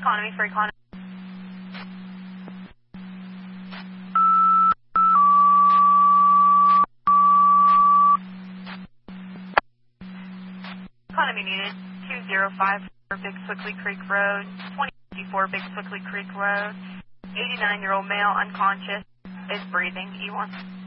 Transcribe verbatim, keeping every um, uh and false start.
Economy for economy. Economy needed two zero five four Big Swickley Creek Road, twenty fifty-four Big Swickley Creek Road. eighty-nine-year-old male, unconscious, is breathing. E one.